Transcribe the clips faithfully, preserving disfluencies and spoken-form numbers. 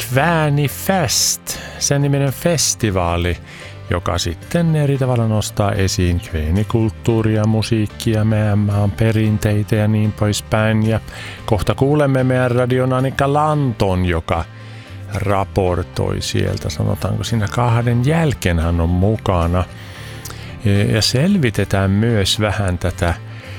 Kvänifest, sen niminen festivaali, joka sitten eri tavalla nostaa esiin kveenikulttuuria, musiikkia, meidän maan perinteitä ja niin poispäin. Ja kohta kuulemme meidän radion Annika Lanton, joka raportoi sieltä, sanotaanko siinä kahden jälkeen hän on mukana. Ja selvitetään myös vähän tätä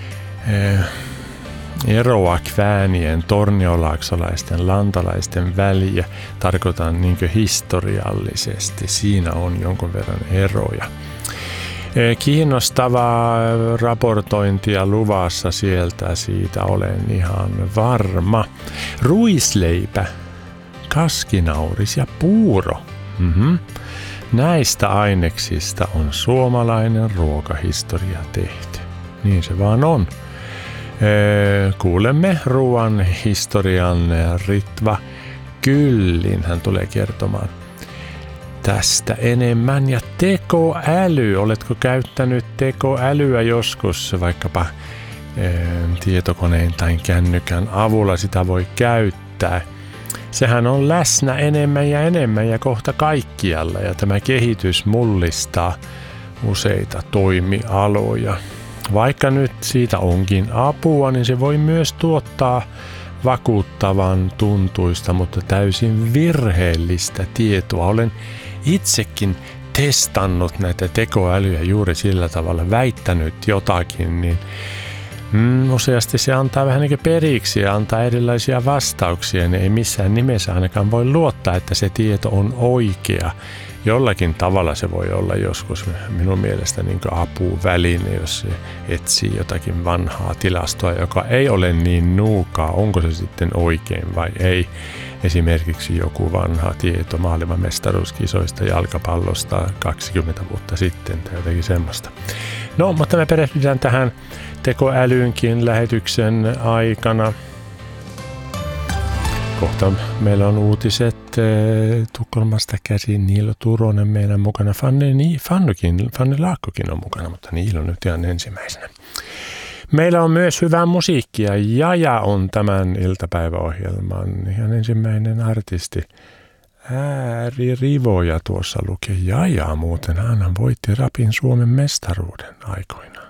eroa kväänien, torniolaaksolaisten, lantalaisten väliä. Tarkoitan niin kuin historiallisesti. Siinä on jonkun verran eroja. Kiinnostavaa raportointia luvassa sieltä, siitä olen ihan varma. Ruisleipä, kaskinauris ja puuro. Mm-hmm. Näistä aineksista on suomalainen ruokahistoria tehty. Niin se vaan on. Kuulemme ruoan historian Ritva Kyllin. Hän tulee kertomaan tästä enemmän. Ja tekoäly. Oletko käyttänyt tekoälyä joskus vaikkapa tietokoneen tai kännykän avulla? Sitä voi käyttää. Sehän on läsnä enemmän ja enemmän ja kohta kaikkialla. Ja tämä kehitys mullistaa useita toimialoja. Vaikka nyt siitä onkin apua, niin se voi myös tuottaa vakuuttavan tuntuista, mutta täysin virheellistä tietoa. Olen itsekin testannut näitä tekoälyjä juuri sillä tavalla, väittänyt jotakin, niin mm, useasti se antaa vähän niin kuin periksi ja antaa erilaisia vastauksia. Ne ei missään nimessä ainakaan voi luottaa, että se tieto on oikea. Jollakin tavalla se voi olla joskus minun mielestä niin kuin apuväline, jos se etsii jotakin vanhaa tilastoa, joka ei ole niin nuukaa, onko se sitten oikein vai ei. Esimerkiksi joku vanha tieto maailman mestaruuskisoista jalkapallosta kaksikymmentä vuotta sitten tai jotakin semmoista. No, mutta me perehdytään tähän tekoälyynkin lähetyksen aikana. Kohta meillä on uutiset eh, Tukholmasta käsin. Niilo Turonen meidän mukana. Fanny, Fannykin, Fanny Laakkokin on mukana, mutta Niilo nyt ihan ensimmäisenä. Meillä on myös hyvää musiikkia. Jaja on tämän iltapäiväohjelman ihan ensimmäinen artisti. Ääririvoja tuossa lukee. Jaja muuten. Hän voitti rapin Suomen mestaruuden aikoinaan.